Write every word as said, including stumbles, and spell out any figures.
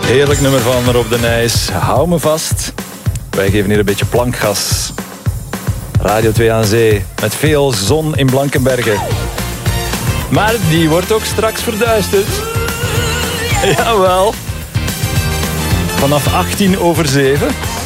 Heerlijk nummer van Rob de Nijs. Hou me vast. Wij geven hier een beetje plankgas. Radio twee aan zee. Met veel zon in Blankenbergen. Maar die wordt ook straks verduisterd. Jawel. Vanaf achttien over zeven.